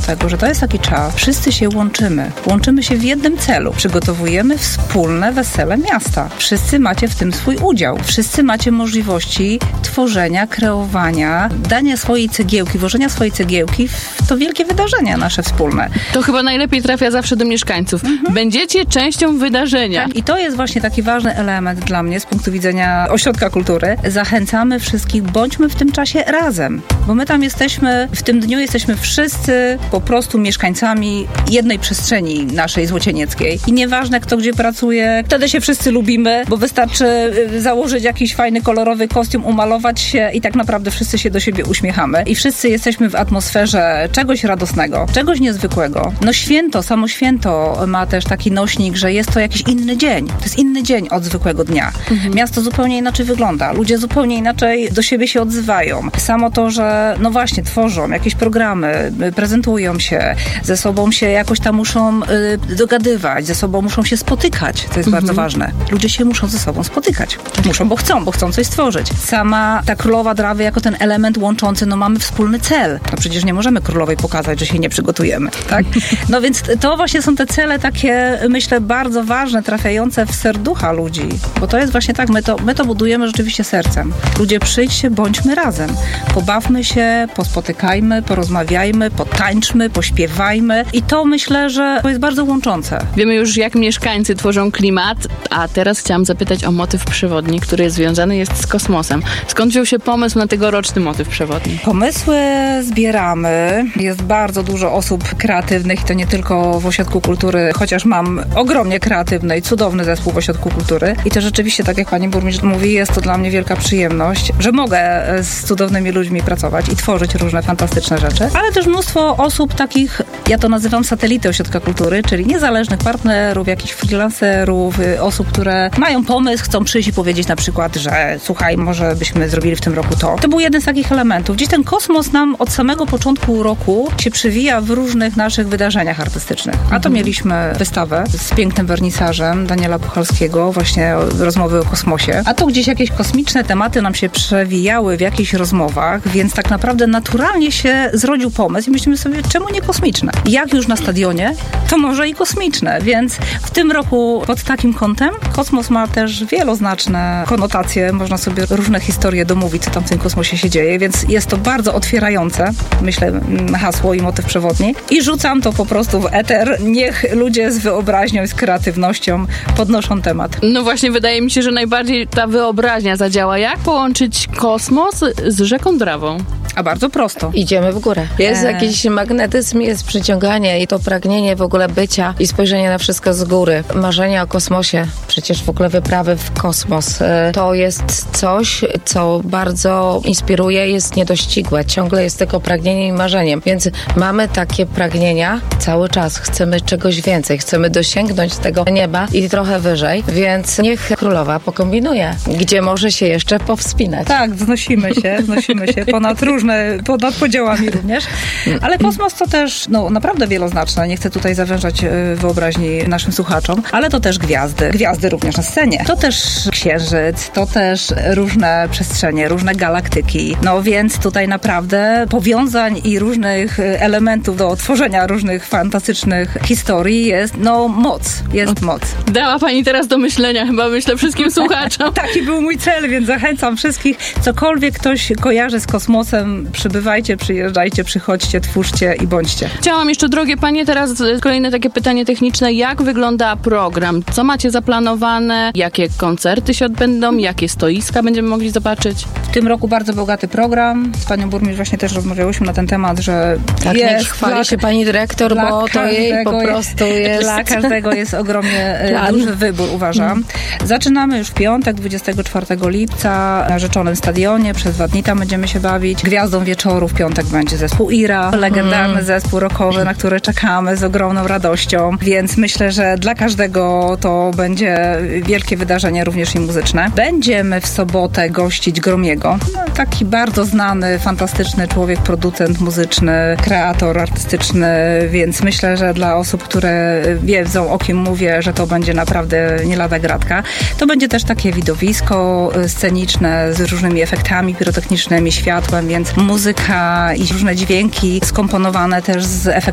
tego, że to jest taki czas. Wszyscy się łączymy. Łączymy się w jednym celu. Przygotowujemy wspólne wesele miasta. Wszyscy macie w tym swój udział. Wszyscy macie możliwości tworzenia, kreowania, dania swojej cegiełki, włożenia swojej cegiełki w to wielkie wydarzenia nasze wspólne. To chyba najlepiej trafia zawsze do mieszkańców. Będziecie częścią wydarzenia. Tak, i to jest właśnie taki ważny element dla mnie z punktu widzenia ośrodka kultury. Zachęcamy wszystkich, bądźmy w tym czasie razem, bo my tam jesteśmy, w tym dniu jesteśmy wszyscy po prostu mieszkańcami jednej przestrzeni naszej złocienieckiej. I nieważne, kto gdzie pracuje, wtedy się wszyscy lubimy, bo wystarczy założyć jakiś fajny, kolorowy kostium, umalować się i tak naprawdę wszyscy się do siebie uśmiechamy. I wszyscy jesteśmy w atmosferze czegoś radosnego, czegoś niezwykłego. No święto, samo święto ma też taki nośnik, że jest to jakiś inny dzień. To jest inny dzień od zwykłego dnia. Miasto zupełnie inaczej wygląda. Ludzie zupełnie inaczej do siebie się odzywają. Samo to, że no właśnie tworzą jakieś programy, prezentują się, ze sobą się jakoś tam muszą dogadywać, ze sobą muszą się spotykać. To jest bardzo ważne. Ludzie się muszą ze sobą spotykać. Muszą, bo chcą coś stworzyć. Sama ta Królowa Drawy jako ten element łączący, no mamy wspólny cel. No przecież nie możemy Królowej pokazać, że się nie przygotujemy, tak? No więc to właśnie są te cele takie, myślę, bardzo ważne, trafiające w serducha ludzi. Bo to jest właśnie tak, my to budujemy rzeczywiście sercem. Ludzie, przyjdźcie, bądźmy razem. Pobawmy się, pospotykajmy, porozmawiajmy, potańczmy, pośpiewajmy i to myślę, że to jest bardzo łączące. Wiemy już, jak mieszkańcy tworzą klimat, a teraz chciałam zapytać o motyw przewodni, który związany jest z kosmosem. Skąd wziął się pomysł na tegoroczny motyw przewodni? Pomysły zbieramy. Jest bardzo dużo osób kreatywnych i to nie tylko w Ośrodku Kultury, chociaż mam ogromnie kreatywny i cudowny zespół w Ośrodku Kultury. I to rzeczywiście, tak jak pani burmistrz mówi, jest to dla mnie wielka przyjemność, że mogę z cudownymi ludźmi pracować i tworzyć różne fantastyczne rzeczy. Ale też mnóstwo osób takich, ja to nazywam satelity Ośrodka Kultury, czyli niezależnych partnerów, jakichś freelancerów, osób, które mają pomysł, chcą przyjść i powiedzieć na przykład, że słuchaj, może byśmy zrobili w tym roku to. To był jeden z takich elementów. Gdzieś ten kosmos nam od samego początku roku się przewija w różnych naszych wydarzeniach artystycznych. A to mieliśmy wystawę z pięknym wernisażem Daniela Puchalskiego, właśnie rozmowy o kosmosie. A to gdzieś jakieś kosmiczne tematy nam się przewijały w jakichś rozmowach, więc tak naprawdę naturalnie się zrodził pomysł i myślimy sobie, czemu nie kosmiczne? Jak już na stadionie, to może i kosmiczne, więc w tym roku pod takim kątem kosmos ma też wieloznaczne konotacje, można sobie różne historie domówić, co tam w tym kosmosie się dzieje, więc jest to bardzo otwierające, myślę, hasło i motyw przewodni i rzucam to po prostu w eter, niech ludzie z wyobraźnią i z kreatywnością podnoszą temat. No właśnie, wydaje mi się, że najbardziej ta wyobraźnia zadziała. Jak połączyć kosmos z rzeką Drawą? A bardzo prosto. Idziemy w górę. Jest jakiś magnetyzm, jest przyciąganie i to pragnienie w ogóle bycia i spojrzenie na wszystko z góry. Marzenia o kosmosie, przecież w ogóle wyprawy w kosmos. To jest coś, co bardzo inspiruje, jest niedościgłe. Ciągle jest tylko pragnieniem i marzeniem. Więc mamy takie pragnienia cały czas. Chcemy czegoś więcej. Chcemy dosięgnąć tego nieba i trochę wyżej. Więc niech Królowa pokombinuje, gdzie może się jeszcze powspinać. Tak, wznosimy się ponad podziałami również. Ale kosmos to też naprawdę wieloznaczne. Nie chcę tutaj zawężać wyobraźni naszym słuchaczom, ale to też gwiazdy. Gwiazdy również na scenie. To też księżyc, to też różne przestrzenie, różne galaktyki. No więc tutaj naprawdę powiązań i różnych elementów do tworzenia różnych fantastycznych historii jest moc. Jest moc. Dała pani teraz do myślenia chyba, myślę, wszystkim słuchaczom. Taki był mój cel, więc zachęcam wszystkich. Cokolwiek ktoś kojarzy z kosmosem, przybywajcie, przyjeżdżajcie, przychodźcie, twórzcie i bądźcie. Chciałam jeszcze, drogie panie, teraz kolejne takie pytanie techniczne. Jak wygląda program? Co macie zaplanowane? Jakie koncerty się odbędą? Jakie stoiska będziemy mogli zobaczyć? W tym roku bardzo bogaty program. Z panią burmistrz właśnie też rozmawiałyśmy na ten temat, że tak, jest chwali się pani dyrektor, bo to jej po prostu jest... Dla każdego jest ogromnie duży wybór, uważam. Zaczynamy już w piątek, 24 lipca na Rzeczonym Stadionie. Przez 2 dni tam będziemy się bawić. Gwiazdą wieczoru w piątek będzie zespół Ira, legendarny zespół rockowy, na który czekamy z ogromną radością, więc myślę, że dla każdego to będzie wielkie wydarzenie, również i muzyczne. Będziemy w sobotę gościć Gromiego. Taki bardzo znany, fantastyczny człowiek, producent muzyczny, kreator artystyczny, więc myślę, że dla osób, które wiedzą, o kim mówię, że to będzie naprawdę nie lada gratka. To będzie też takie widowisko sceniczne z różnymi efektami pirotechnicznymi, światłem, więc muzyka i różne dźwięki skomponowane też z efektami